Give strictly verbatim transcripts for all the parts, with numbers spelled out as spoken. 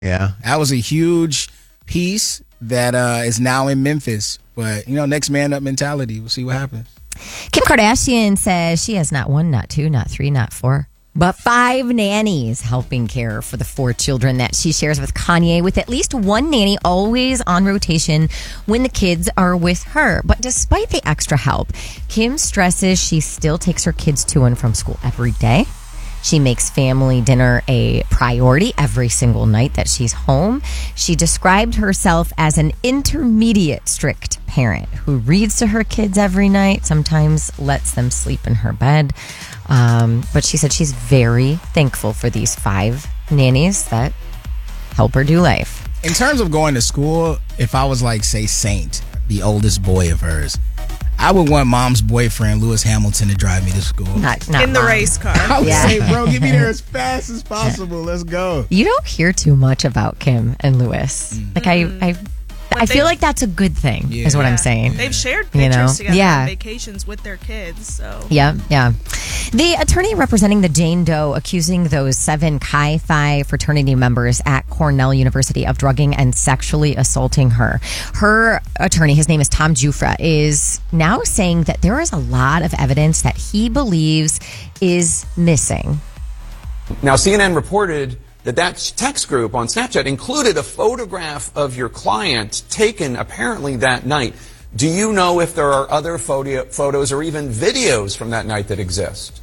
Yeah. That was a huge piece that uh, is now in Memphis. But, you know, next man up mentality. We'll see what happens. Kim Kardashian says she has not one, not two, not three, not four, but five nannies helping care for the four children that she shares with Kanye, with at least one nanny always on rotation when the kids are with her. But despite the extra help, Kim stresses she still takes her kids to and from school every day. She makes family dinner a priority every single night that she's home. She described herself as an intermediate strict parent who reads to her kids every night, sometimes lets them sleep in her bed. Um, but she said she's very thankful for these five nannies that help her do life. In terms of going to school, if I was like, say, Saint, the oldest boy of hers, I would want mom's boyfriend, Lewis Hamilton, to drive me to school. Not, not In the mom. race car. I would Yeah. say, bro, get me there as fast as possible. Let's go. You don't hear too much about Kim and Lewis. Mm. Like I, I, I feel like that's a good thing, Yeah. is what I'm Yeah. saying. They've shared You pictures know? together Yeah. on vacations with their kids. So Yeah, yeah. The attorney representing the Jane Doe accusing those seven Chi Phi fraternity members at Cornell University of drugging and sexually assaulting her. Her attorney, his name is Tom Jufra, is now saying that there is a lot of evidence that he believes is missing. Now, C N N reported that that text group on Snapchat included a photograph of your client taken apparently that night. Do you know if there are other photo- photos or even videos from that night that exist?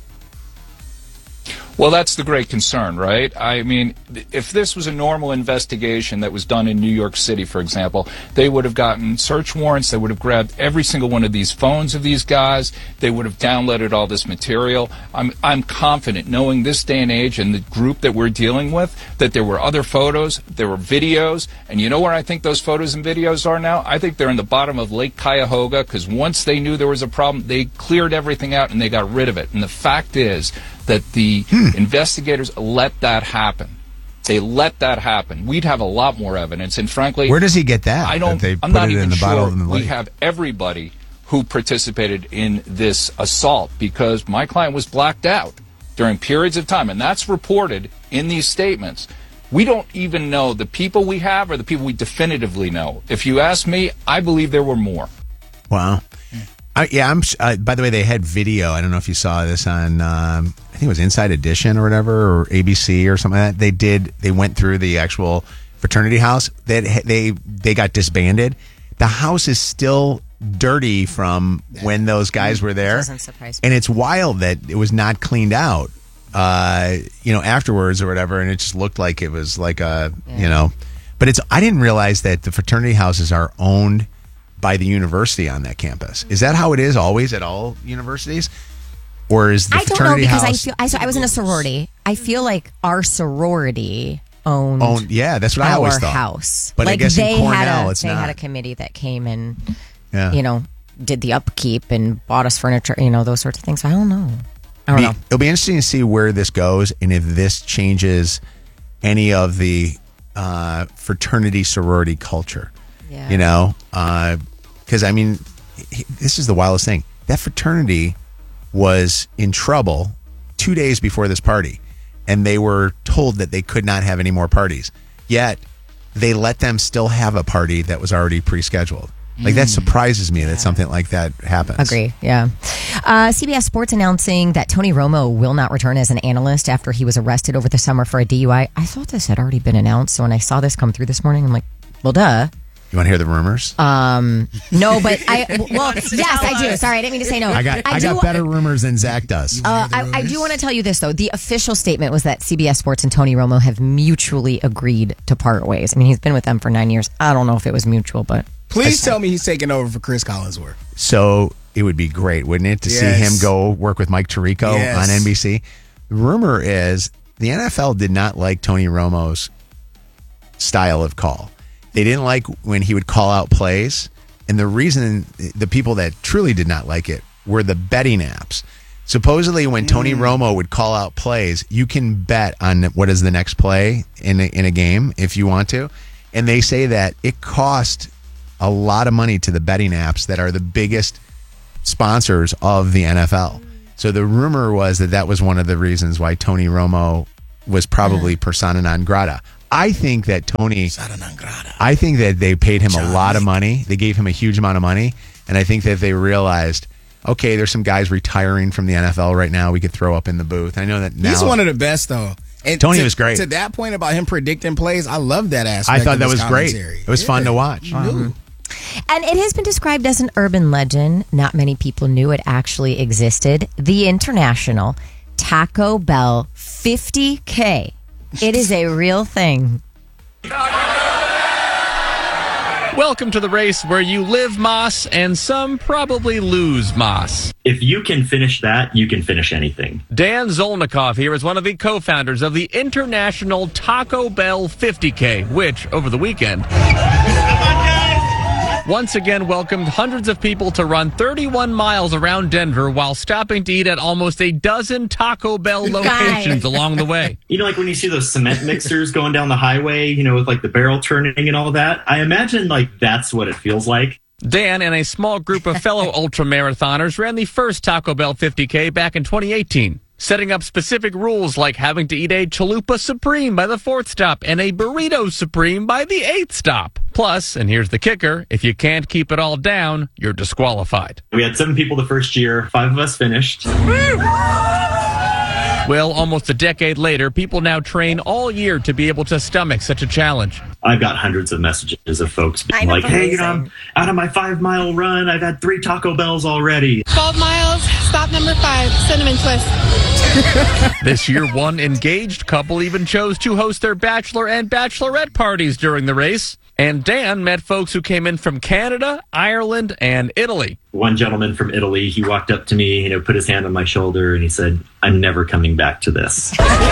Well, that's the great concern, right? I mean, if this was a normal investigation that was done in New York City, for example, they would have gotten search warrants. They would have grabbed every single one of these phones of these guys. They would have downloaded all this material. I'm, I'm confident, knowing this day and age and the group that we're dealing with, that there were other photos, there were videos. And you know where I think those photos and videos are now? I think they're in the bottom of Lake Cuyahoga, because once they knew there was a problem, they cleared everything out and they got rid of it. And the fact is that the hmm. investigators let that happen. They let that happen. We'd have a lot more evidence. And frankly, where does he get that? I don't. That they I'm put not it even in the sure. bottle in the We lake? have everybody who participated in this assault, because my client was blacked out during periods of time, and that's reported in these statements. We don't even know the people we have or the people we definitively know. If you ask me, I believe there were more. Wow. I, yeah, I'm. Uh, by the way, they had video. I don't know if you saw this on. Um, I think it was Inside Edition or whatever, or A B C or something like that. They did. They went through the actual fraternity house. They they they got disbanded. The house is still dirty from when those guys were there. Doesn't surprise me. And it's wild that it was not cleaned out. Uh, you know, afterwards or whatever, and it just looked like it was like a Yeah. you know. But it's. I didn't realize that the fraternity houses are owned by the university on that campus. Is that how it is always at all universities? Or is the I don't know, fraternity because I house feel I, so I was in a sorority. I feel like our sorority owned, owned? Yeah, that's what I always our thought. house. But like I guess they in Cornell, had a, it's they not. had a committee that came and Yeah. you know did the upkeep and bought us furniture, you know, those sorts of things. I don't know. I don't Be- know. It'll be interesting to see where this goes and if this changes any of the uh, fraternity sorority culture. Yeah. You know, because I mean, h- this is the wildest thing. That fraternity was in trouble two days before this party, and they were told that they could not have any more parties. Yet they let them still have a party that was already pre-scheduled. Like that surprises me that something like that happens. Agree, yeah. Uh, C B S Sports announcing that Tony Romo will not return as an analyst after he was arrested over the summer for a D U I. I thought this had already been announced, so when I saw this come through this morning, I'm like, well, duh. You want to hear the rumors? Um, no, but I, well, wants to yes, tell I do. us. Sorry, I didn't mean to say no. I got I, do, got better rumors than Zach does. Uh, I, I do want to tell you this, though. The official statement was that C B S Sports and Tony Romo have mutually agreed to part ways. I mean, he's been with them for nine years. I don't know if it was mutual, but... Please tell me he's taking over for Chris Collinsworth. So it would be great, wouldn't it, to Yes. see him go work with Mike Tirico Yes. on N B C? The rumor is the N F L did not like Tony Romo's style of call. They didn't like when he would call out plays. And the reason, the people that truly did not like it were the betting apps. Supposedly, when Tony Romo would call out plays, you can bet on what is the next play in a, in a game if you want to. And they say that it cost a lot of money to the betting apps that are the biggest sponsors of the N F L. So the rumor was that that was one of the reasons why Tony Romo was probably persona non grata. I think that Tony, Sada non grata. I think that they paid him a John lot of Wick. money. They gave him a huge amount of money. And I think that they realized, okay, there's some guys retiring from the N F L right now we could throw up in the booth. I know that now. He's one of the best, though. And Tony to, was great. To that point about him predicting plays, I love that aspect. I thought of that his was great. commentary. It was fun to watch. He knew. And it has been described as an urban legend. Not many people knew it actually existed. The International Taco Bell fifty K. It is a real thing. Welcome to the race where you live Moss and some probably lose Moss. If you can finish that, you can finish anything. Dan Zolnikoff here is one of the co-founders of the International Taco Bell fifty K, which, over the weekend, once again welcomed hundreds of people to run thirty-one miles around Denver while stopping to eat at almost a dozen Taco Bell locations along the way. You know, like when you see those cement mixers going down the highway, you know, with like the barrel turning and all that, I imagine like that's what it feels like. Dan and a small group of fellow ultramarathoners ran the first Taco Bell fifty K back in twenty eighteen, setting up specific rules like having to eat a Chalupa Supreme by the fourth stop and a Burrito Supreme by the eighth stop. Plus, and here's the kicker, if you can't keep it all down, you're disqualified. We had seven people the first year, five of us finished. Well, almost a decade later, people now train all year to be able to stomach such a challenge. I've got hundreds of messages of folks being Kind of like, hey, you know, I'm amazing. out of my five mile run. I've had three Taco Bells already. twelve miles, stop number five, cinnamon twist. This year, one engaged couple even chose to host their bachelor and bachelorette parties during the race. And Dan met folks who came in from Canada, Ireland, and Italy. One gentleman from Italy, he walked up to me, you know, put his hand on my shoulder, and he said, I'm never coming back to this.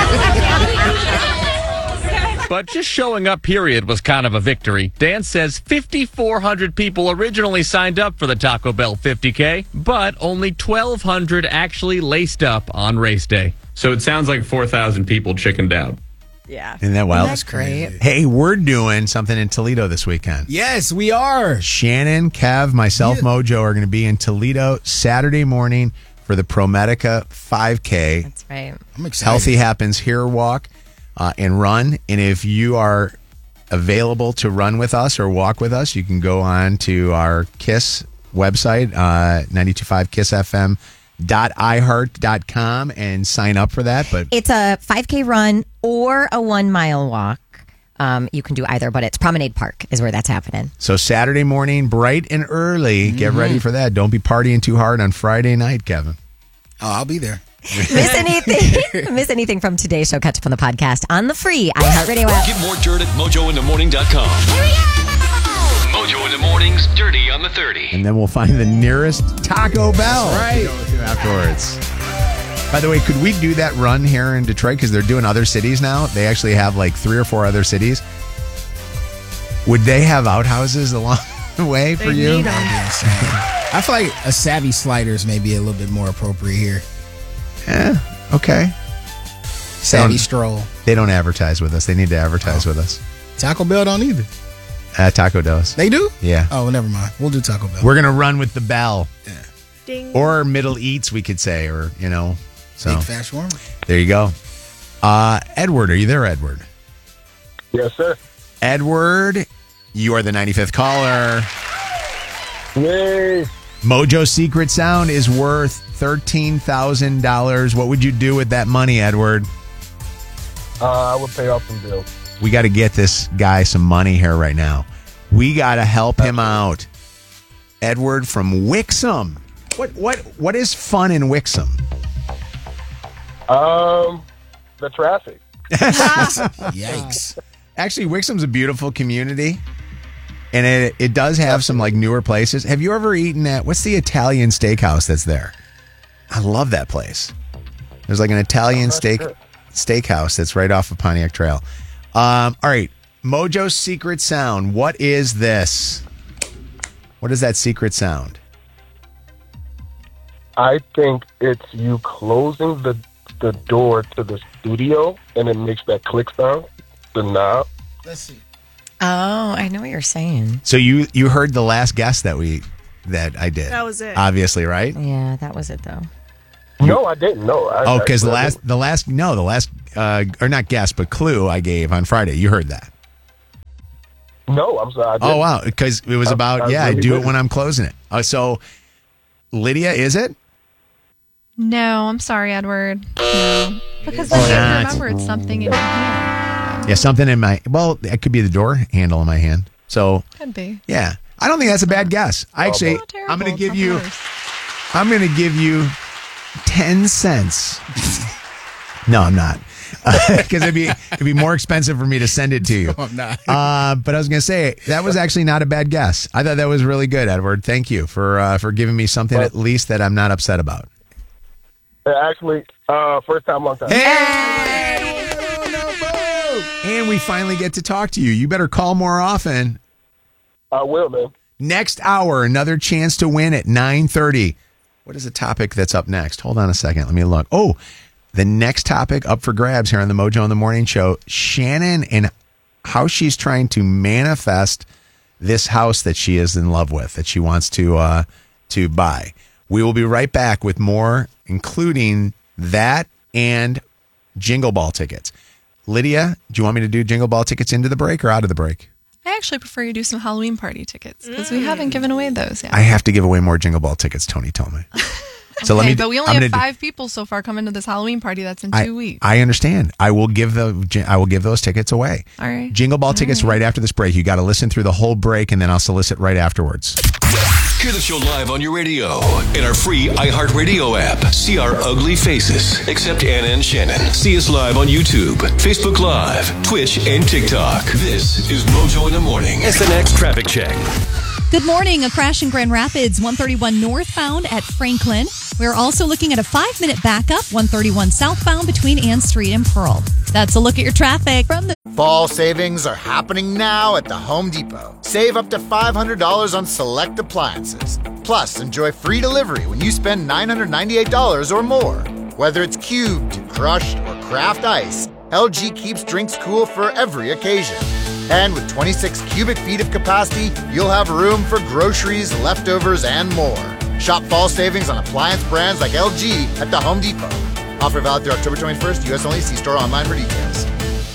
But just showing up, period, was kind of a victory. Dan says fifty-four hundred people originally signed up for the Taco Bell fifty K, but only twelve hundred actually laced up on race day. So it sounds like four thousand people chickened out. Yeah. Isn't that wild? That's great. Hey, we're doing something in Toledo this weekend. Yes, we are. Shannon, Kev, myself, Yeah. Mojo are going to be in Toledo Saturday morning for the ProMedica five K. That's right. I'm excited. Healthy Happens Here walk uh, and run. And if you are available to run with us or walk with us, you can go on to our KISS website, uh, nine two five kiss f m dot i heart dot com, and sign up for that. But It's a five K run or a one mile walk. Um, you can do either, but it's Promenade Park is where that's happening. so Saturday morning, bright and early, get ready for that. Don't be partying too hard on Friday night, Kevin. Oh, I'll be there. Miss anything? Miss anything from today's show? Catch up on the podcast on the free iHeartRadio app. Get more dirt at mojo in the morning dot com. Mojo in the Mornings, Dirty on the thirty. And then we'll find the nearest Taco Bell Right. to go to afterwards. By the way, could we do that run here in Detroit? Because they're doing other cities now. They actually have like three or four other cities. Would they have outhouses along the way for They you? need 'em. I feel like a savvy sliders may be a little bit more appropriate here. Yeah, okay. Savvy Don't- stroll. They don't advertise with us. They need to advertise with us. Taco Bell don't either. Uh, Taco does. They do? Yeah. Oh, well, never mind. We'll do Taco Bell. We're going to run with the bell. Ding. Or Middle Eats, we could say, or, you know. So Big fast warmer. there you go. Uh, Edward, are you there, Edward? Yes, sir. Edward, you are the ninety-fifth caller. Yay. Mojo Secret Sound is worth thirteen thousand dollars. What would you do with that money, Edward? Uh, I would pay off some bills. We got to get this guy some money here right now. We got to help him out. Edward from Wixom. What what what is fun in Wixom? Um, the traffic. Yikes. Actually, Wixom's a beautiful community, and it it does have some like newer places. Have you ever eaten at what's the Italian steakhouse that's there? I love that place. There's like an Italian steak steakhouse that's right off of Pontiac Trail. Um, all right, Mojo Secret Sound. What is this? What is that secret sound? I think it's you closing the the door to the studio, and it makes that click sound. The knob. Let's see. Oh, I know what you're saying. So you you heard the last guess that we that I did. That was it. Obviously, right? Yeah, that was it though. No, I didn't. No. I, Oh, because the I- last the last no the last uh, or not guess, but clue I gave on Friday. You heard that. No, I'm sorry. I Oh, didn't. wow. Because it was I- about, I yeah, I really do it didn't. when I'm closing it. Uh, so, Lydia, is it? No, I'm sorry, Edward. No. Because I Not. can't remember it's something in your hand. Yeah, something in my, well, it could be the door handle in my hand. So, Could be. yeah. I don't think that's a bad guess. I actually, Not terrible. I'm going to It's give not you, worse. I'm going to give you ten cents. No, I'm not. Because it'd be it'd be more expensive for me to send it to you. No, I'm not. Uh, but I was going to say that was actually not a bad guess. I thought that was really good, Edward. Thank you for uh, for giving me something at least that I'm not upset about. Actually, uh, first time, long time. And we finally get to talk to you. You better call more often. I will, man. Next hour, another chance to win at nine thirty. What is the topic that's up next? Hold on a second. Let me look. Oh, the next topic up for grabs here on the Mojo in the Morning Show, Shannon and how she's trying to manifest this house that she is in love with, that she wants to uh, to buy. We will be right back with more, including that and Jingle Ball tickets. Lydia, do you want me to do Jingle Ball tickets into the break or out of the break? I actually prefer you do some Halloween party tickets because we haven't given away those yet. I have to give away more Jingle Ball tickets, Tony told me. So okay, let me. but we only I'm have gonna do- five people so far coming to this Halloween party. That's in I, two weeks. I understand. I will give the I will give those tickets away. All right. Jingle Ball tickets right after this break. You got to listen through the whole break, and then I'll solicit right afterwards. Hear the show live on your radio in our free iHeartRadio app. See our ugly faces, except Anna and Shannon. See us live on YouTube, Facebook Live, Twitch, and TikTok. This is Mojo in the Morning. S N X Traffic Check. Good morning. A crash in Grand Rapids, one thirty-one northbound at Franklin. We're also looking at a five-minute backup, one thirty-one southbound between Ann Street and Pearl. That's a look at your traffic from the... Fall savings are happening now at the Home Depot. Save up to five hundred dollars on select appliances. Plus, enjoy free delivery when you spend nine hundred ninety-eight dollars or more. Whether it's cubed, crushed, or craft ice, L G keeps drinks cool for every occasion. And with twenty-six cubic feet of capacity, you'll have room for groceries, leftovers, and more. Shop fall savings on appliance brands like L G at the Home Depot. Offer valid through October twenty-first, U S only. See store online for details.